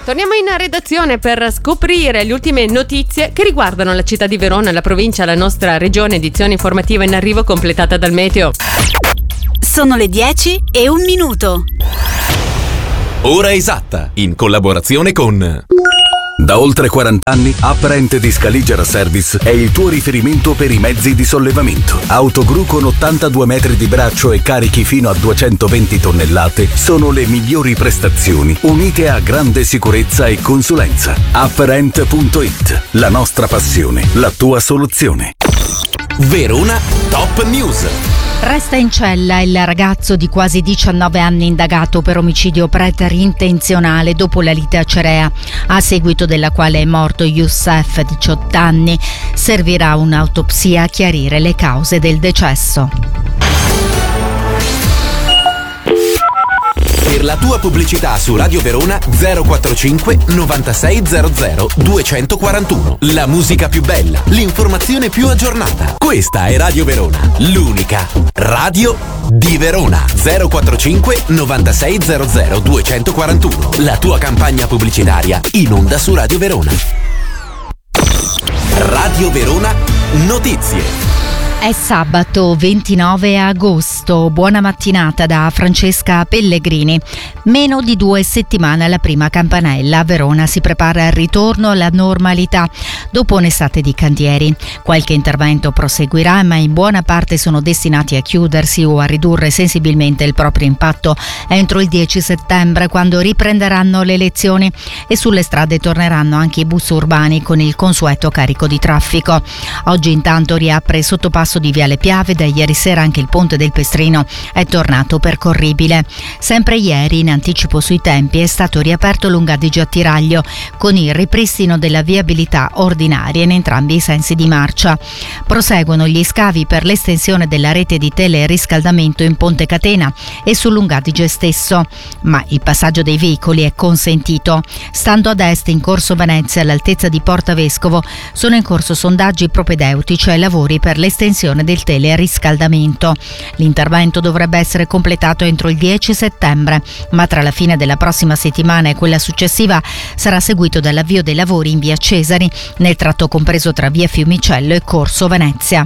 Torniamo in redazione per scoprire le ultime notizie che riguardano la città di Verona, la provincia, la nostra regione. Edizione informativa in arrivo completata dal meteo. Sono le 10:01. Ora esatta, in collaborazione con... Da oltre 40 anni, Apparent di Scaligera Service è il tuo riferimento per i mezzi di sollevamento. Autogru con 82 metri di braccio e carichi fino a 220 tonnellate sono le migliori prestazioni, unite a grande sicurezza e consulenza. Apparent.it, la nostra passione, la tua soluzione. Verona Top News. Resta in cella il ragazzo di quasi 19 anni indagato per omicidio preterintenzionale dopo la lite a Cerea, a seguito della quale è morto Youssef, 18 anni. Servirà un'autopsia a chiarire le cause del decesso. Per la tua pubblicità su Radio Verona 045 9600 241. La musica più bella, l'informazione più aggiornata. Questa è Radio Verona, l'unica radio di Verona. 045 9600 241. La tua campagna pubblicitaria in onda su Radio Verona. Radio Verona Notizie. È sabato 29 agosto, buona mattinata da Francesca Pellegrini. Meno di 2 settimane alla prima campanella, a Verona si prepara il ritorno alla normalità dopo un'estate di cantieri. Qualche intervento proseguirà, ma in buona parte sono destinati a chiudersi o a ridurre sensibilmente il proprio impatto entro il 10 settembre, quando riprenderanno le lezioni e sulle strade torneranno anche i bus urbani con il consueto carico di traffico. Oggi intanto riapre sottopasso di Viale Piave, da ieri sera anche il ponte del Pestrino è tornato percorribile. Sempre ieri, in anticipo sui tempi, è stato riaperto Lungadige a Tiraglio con il ripristino della viabilità ordinaria in entrambi i sensi di marcia. Proseguono gli scavi per l'estensione della rete di teleriscaldamento in Ponte Catena e su Lungadige stesso, ma il passaggio dei veicoli è consentito. Stando ad est, in Corso Venezia, all'altezza di Porta Vescovo, sono in corso sondaggi propedeutici ai lavori per l'estensione del teleriscaldamento. L'intervento dovrebbe essere completato entro il 10 settembre, ma tra la fine della prossima settimana e quella successiva sarà seguito dall'avvio dei lavori in via Cesari, nel tratto compreso tra via Fiumicello e Corso Venezia.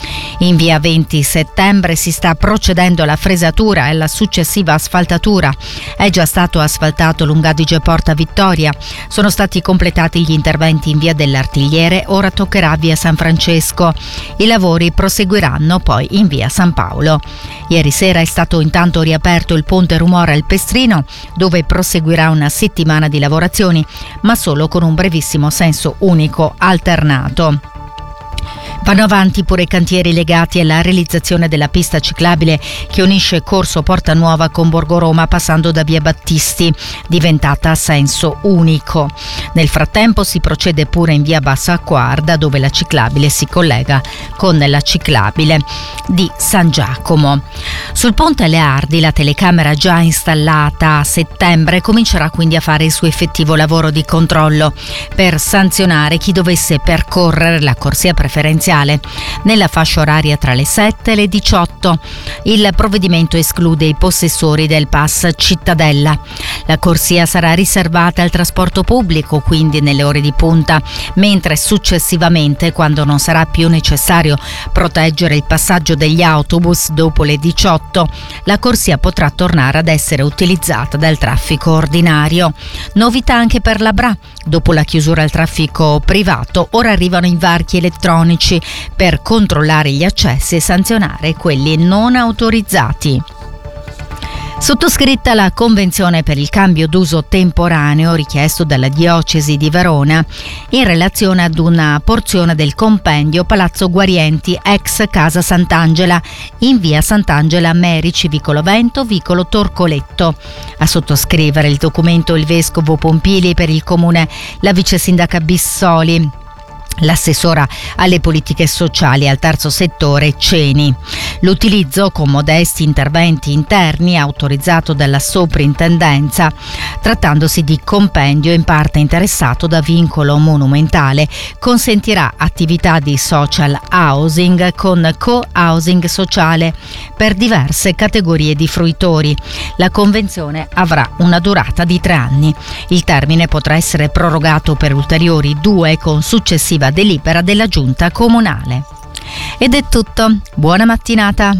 In via 20 settembre si sta procedendo alla fresatura e alla successiva asfaltatura. È già stato asfaltato Lungadige Porta Vittoria. Sono stati completati gli interventi in via dell'Artigliere, ora toccherà via San Francesco. I lavori proseguiranno poi in via San Paolo. Ieri sera è stato intanto riaperto il ponte Rumora al Pestrino, dove proseguirà una settimana di lavorazioni, ma solo con un brevissimo senso unico alternato. Vanno avanti pure i cantieri legati alla realizzazione della pista ciclabile che unisce Corso Porta Nuova con Borgo Roma, passando da via Battisti, diventata a senso unico. Nel frattempo si procede pure in via Bassa Acquarda, dove la ciclabile si collega con la ciclabile di San Giacomo. Sul ponte Leardi la telecamera già installata a settembre comincerà quindi a fare il suo effettivo lavoro di controllo per sanzionare chi dovesse percorrere la corsia preferenziale nella fascia oraria tra le 7 e le 18. Il provvedimento esclude i possessori del pass cittadella. La corsia sarà riservata al trasporto pubblico, quindi nelle ore di punta, mentre successivamente, quando non sarà più necessario proteggere il passaggio degli autobus dopo le 18, la corsia potrà tornare ad essere utilizzata dal traffico ordinario. Novità anche per la Bra. Dopo la chiusura al traffico privato, ora arrivano i varchi elettronici per controllare gli accessi e sanzionare quelli non autorizzati. Sottoscritta la convenzione per il cambio d'uso temporaneo richiesto dalla Diocesi di Verona in relazione ad una porzione del compendio Palazzo Guarienti ex Casa Sant'Angela in via Sant'Angela Merici, vicolo Vento, vicolo Torcoletto. A sottoscrivere il documento il vescovo Pompili, per il comune la vice sindaca Bissoli. L'assessora alle politiche sociali e al terzo settore Ceni. L'utilizzo con modesti interventi interni è autorizzato dalla soprintendenza, trattandosi di compendio in parte interessato da vincolo monumentale. Consentirà attività di social housing con co-housing sociale per diverse categorie di fruitori. La convenzione avrà una durata di 3 anni. Il termine potrà essere prorogato per ulteriori 2 con successiva delibera della giunta comunale. Ed è tutto. Buona mattinata.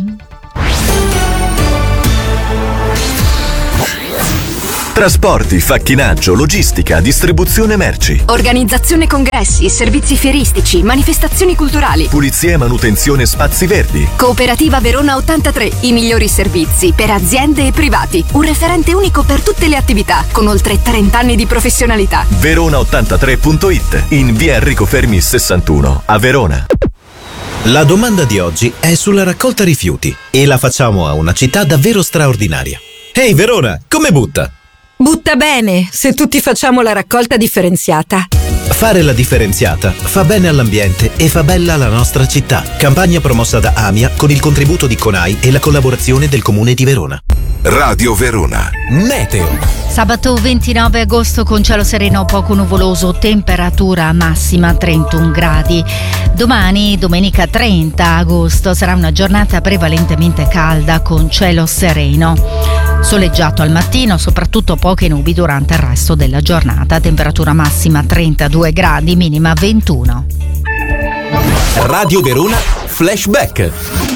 Trasporti, facchinaggio, logistica, distribuzione merci. Organizzazione congressi, servizi fieristici, manifestazioni culturali. Pulizia e manutenzione spazi verdi. Cooperativa Verona 83, i migliori servizi per aziende e privati. Un referente unico per tutte le attività, con oltre 30 anni di professionalità. Verona83.it, in via Enrico Fermi 61, a Verona. La domanda di oggi è sulla raccolta rifiuti e la facciamo a una città davvero straordinaria. Ehi Verona, come butta? Butta bene, se tutti facciamo la raccolta differenziata. Fare la differenziata fa bene all'ambiente e fa bella la nostra città. Campagna promossa da AMIA con il contributo di CONAI e la collaborazione del Comune di Verona. Radio Verona. Meteo. Sabato 29 agosto con cielo sereno poco nuvoloso, temperatura massima 31 gradi. Domani, domenica 30 agosto, sarà una giornata prevalentemente calda con cielo sereno. Soleggiato al mattino, soprattutto poche nubi durante il resto della giornata. Temperatura massima 32 gradi, minima 21. Radio Verona Flashback.